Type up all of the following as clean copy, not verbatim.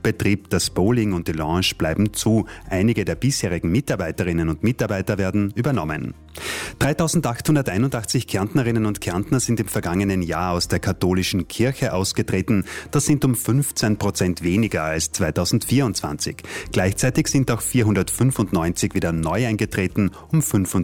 Hauptbetrieb, das Bowling und die Lounge bleiben zu. Einige der bisherigen Mitarbeiterinnen und Mitarbeiter werden übernommen. 3.881 Kärntnerinnen und Kärntner sind im vergangenen Jahr aus der katholischen Kirche ausgetreten. Das sind um 15% weniger als 2024. Gleichzeitig sind auch 495 wieder neu eingetreten, um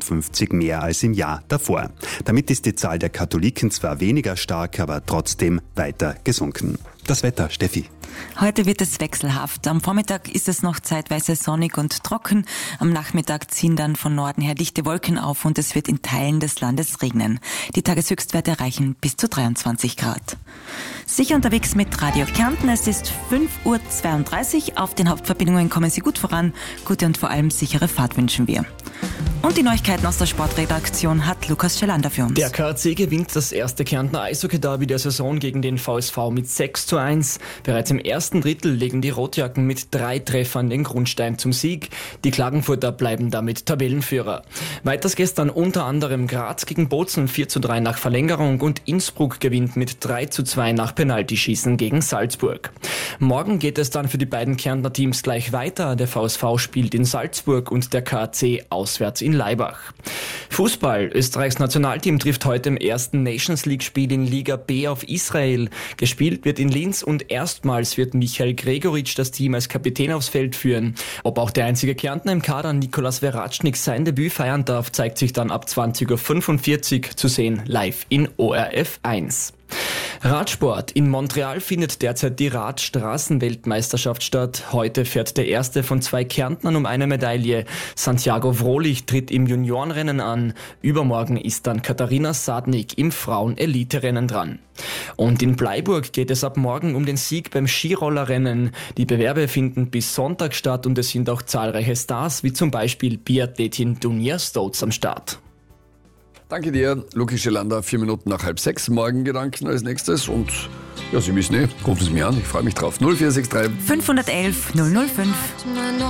55 mehr als im Jahr davor. Damit ist die Zahl der Katholiken zwar weniger stark, aber trotzdem weiter gesunken. Das Wetter, Steffi. Heute wird es wechselhaft. Am Vormittag ist es noch zeitweise sonnig und trocken. Am Nachmittag ziehen dann von Norden her dichte Wolken auf und es wird in Teilen des Landes regnen. Die Tageshöchstwerte erreichen bis zu 23 Grad. Sicher unterwegs mit Radio Kärnten. Es ist 5.32 Uhr. Auf den Hauptverbindungen kommen Sie gut voran. Gute und vor allem sichere Fahrt wünschen wir. Und die Neuigkeiten aus der Sportredaktion hat Lukas Schelander für uns. Der KAC gewinnt das erste Kärntner Eishockey-Derby der Saison gegen den VSV mit 6:1. Bereits im ersten Drittel legen die Rotjacken mit 3 Treffern den Grundstein zum Sieg. Die Klagenfurter bleiben damit Tabellenführer. Weiters gestern unter anderem Graz gegen Bozen 4:3 nach Verlängerung und Innsbruck gewinnt mit 3:2 nach Penaltyschießen gegen Salzburg. Morgen geht es dann für die beiden Kärntner Teams gleich weiter. Der VSV spielt in Salzburg und der KAC auswärts in Laibach. Fußball. Österreichs Nationalteam trifft heute im ersten Nations League-Spiel in Liga B auf Israel. Gespielt wird in Linz und erstmals wird Michael Gregoritsch das Team als Kapitän aufs Feld führen. Ob auch der einzige Kärntner im Kader, Nikolas Veratschnik, sein Debüt feiern darf, zeigt sich dann ab 20:45 Uhr zu sehen, live in ORF 1. Radsport. In Montreal findet derzeit die Radstraßenweltmeisterschaft statt. Heute fährt der erste von 2 Kärntnern um eine Medaille. Santiago Wrohlich tritt im Juniorenrennen an. Übermorgen ist dann Katharina Sadnik im Frauen-Elite-Rennen dran. Und in Bleiburg geht es ab morgen um den Sieg beim Skirollerrennen. Die Bewerbe finden bis Sonntag statt und es sind auch zahlreiche Stars, wie zum Beispiel Biathletin Dunja Stolz am Start. Danke dir, Lukas Schelander, 4 Minuten nach 5:30. Morgen Gedanken als nächstes und ja, Sie wissen rufen Sie mich an, ich freue mich drauf. 0463 511 005.